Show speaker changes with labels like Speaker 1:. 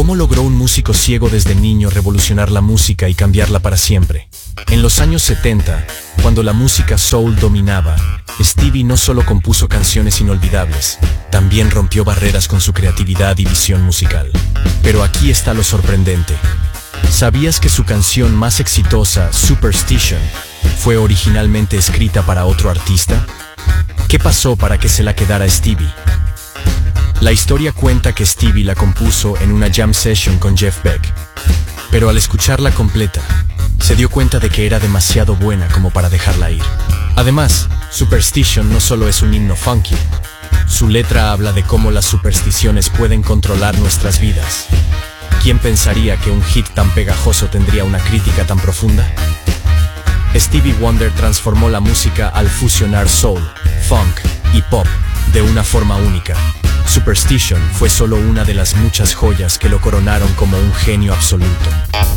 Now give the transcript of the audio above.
Speaker 1: ¿Cómo logró un músico ciego desde niño revolucionar la música y cambiarla para siempre? En los años 70, cuando la música soul dominaba, Stevie no solo compuso canciones inolvidables, también rompió barreras con su creatividad y visión musical. Pero aquí está lo sorprendente. ¿Sabías que su canción más exitosa, Superstition, fue originalmente escrita para otro artista? ¿Qué pasó para que se la quedara Stevie? La historia cuenta que Stevie la compuso en una jam session con Jeff Beck, pero al escucharla completa, se dio cuenta de que era demasiado buena como para dejarla ir. Además, Superstition no solo es un himno funky, su letra habla de cómo las supersticiones pueden controlar nuestras vidas. ¿Quién pensaría que un hit tan pegajoso tendría una crítica tan profunda? Stevie Wonder transformó la música al fusionar soul, funk y pop de una forma única. Superstition fue solo una de las muchas joyas que lo coronaron como un genio absoluto.